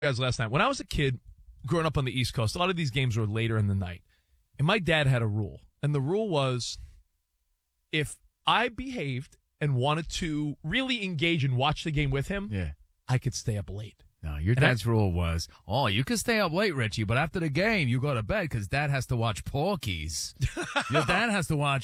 guys last night. When I was a kid growing up on the East Coast, a lot of these games were later in the night. And my dad had a rule. And the rule was if I behaved and wanted to really engage and watch the game with him, I could stay up late. No, your dad's rule was, you can stay up late, Richie, but after the game, you go to bed because Dad has to watch Porky's. Your dad has to watch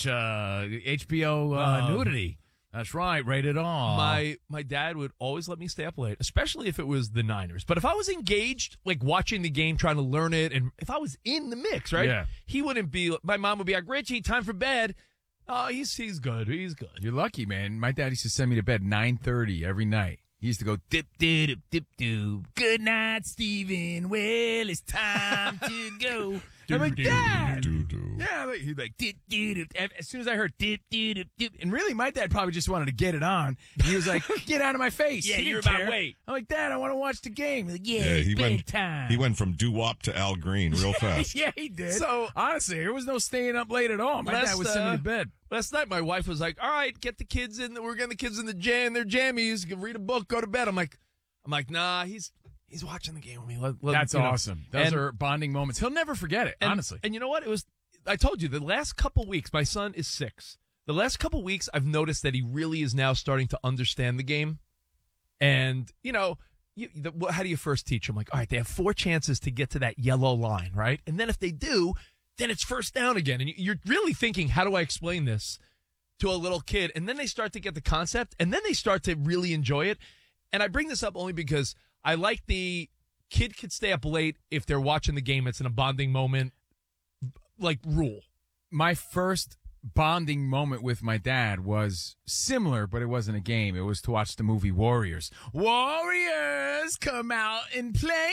HBO Nudity. That's right, rated R. My dad would always let me stay up late, especially if it was the Niners. But if I was engaged, like watching the game, trying to learn it, and if I was in the mix, right? Yeah. He wouldn't be, my mom would be like, Richie, time for bed. Oh, he's good. He's good. You're lucky, man. My dad used to send me to bed 9:30 every night. He used to go, dip-dip-dip-doo. Good night, Stephen. Well, it's time to go. I'm like, Dad. Yeah, he'd like, dip-dip-dip. As soon as I heard dip-dip-dip, and really, my dad probably just wanted to get it on. He was like, get out of my face. Yeah, He you're didn't about care. wait. I'm like, Dad, I want to watch the game. He's like, he big time. He went from doo-wop to Al Green real fast. Yeah, he did. So, honestly, there was no staying up late at all. My dad would send me to bed. Last night, my wife was like, all right, get the kids in. We're getting the kids in their jammies. Read a book, go to bed. I'm like, nah, he's watching the game with me. That's awesome. Those are bonding moments. He'll never forget it, honestly. And you know what? I told you, the last couple weeks, my son is 6. The last couple weeks, I've noticed that he really is now starting to understand the game. And, how do you first teach him? Like, all right, they have 4 chances to get to that yellow line, right? And then if they do, then it's first down again. And you're really thinking, how do I explain this to a little kid? And then they start to get the concept, and then they start to really enjoy it. And I bring this up only because I like the kid could stay up late if they're watching the game. It's in a bonding moment, like rule. My first bonding moment with my dad was similar, but it wasn't a game. It was to watch the movie Warriors. Warriors, come out and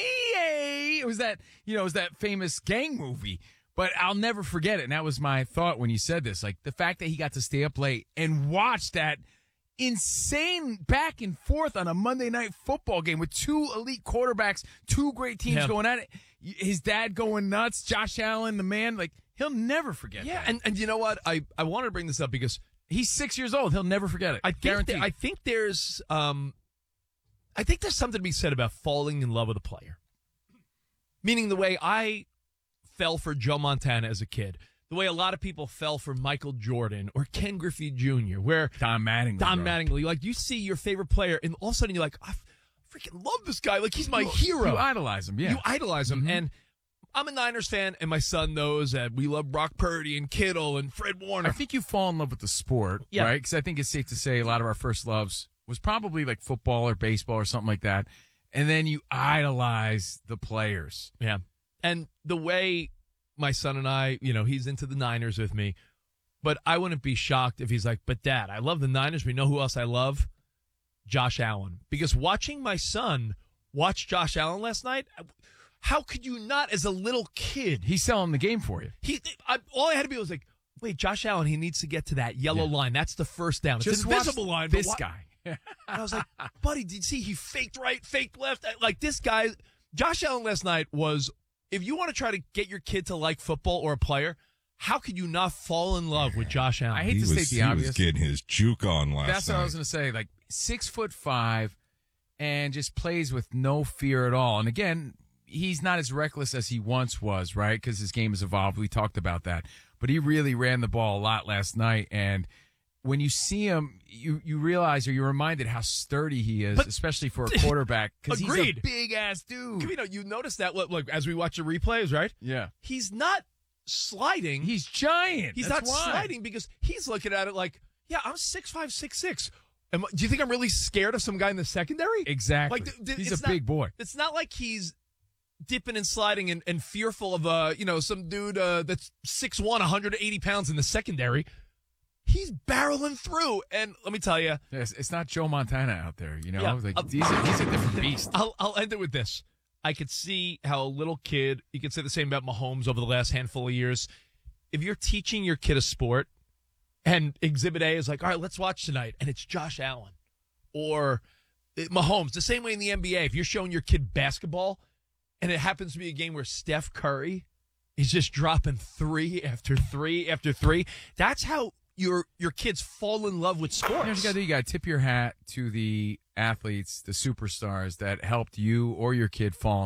play. It was that famous gang movie. But I'll never forget it. And that was my thought when you said this. Like, the fact that he got to stay up late and watch that insane back and forth on a Monday night football game with 2 elite quarterbacks, 2 great teams going at it. His dad going nuts, Josh Allen, the man, like, he'll never forget that. And you know what? I wanted to bring this up because he's 6 years old. He'll never forget it. I think there's something to be said about falling in love with a player. Meaning the way I fell for Joe Montana as a kid. The way a lot of people fell for Michael Jordan or Ken Griffey Jr., where Don Mattingly. Like, you see your favorite player, and all of a sudden you're like, I freaking love this guy. Like, he's my hero. You idolize him, yeah. You idolize him. Mm-hmm. And I'm a Niners fan, and my son knows that we love Brock Purdy and Kittle and Fred Warner. I think you fall in love with the sport, right? Because I think it's safe to say a lot of our first loves was probably like football or baseball or something like that. And then you idolize the players. Yeah. And the way my son and I, he's into the Niners with me, but I wouldn't be shocked if he's like, but Dad, I love the Niners. We know who else I love? Josh Allen. Because watching my son watch Josh Allen last night, how could you not as a little kid? He's selling the game for you. All I had to be was like, wait, Josh Allen, he needs to get to that yellow line. That's the first down. It's an invisible line. This guy. And I was like, buddy, did you see he faked right, faked left? Like, this guy, Josh Allen last night was, if you want to try to get your kid to like football or a player, how could you not fall in love with Josh Allen? I hate to state the obvious. He was getting his juke on last night. That's what I was going to say. Like, 6'5", and just plays with no fear at all. And again, he's not as reckless as he once was, right? Because his game has evolved. We talked about that. But he really ran the ball a lot last night. And when you see him, you realize, or you're reminded how sturdy he is, especially for a quarterback. Because he's a big-ass dude. You notice that, look, as we watch the replays, right? Yeah. He's not sliding. He's giant. He's not sliding because he's looking at it like, yeah, I'm 6'5", 6'6". Do you think I'm really scared of some guy in the secondary? Exactly. Like, he's a big boy. It's not like he's dipping and sliding and fearful of some dude that's 6'1", 180 pounds in the secondary. He's barreling through, and let me tell you, it's not Joe Montana out there. Like, he's a different beast. I'll end it with this. I could see how a little kid, you could say the same about Mahomes over the last handful of years. If you're teaching your kid a sport, and Exhibit A is like, all right, let's watch tonight, and it's Josh Allen or Mahomes. The same way in the NBA, if you're showing your kid basketball, and it happens to be a game where Steph Curry is just dropping 3 after 3 after 3, that's how your kids fall in love with sports. You got to tip your hat to the athletes, the superstars that helped you or your kid fall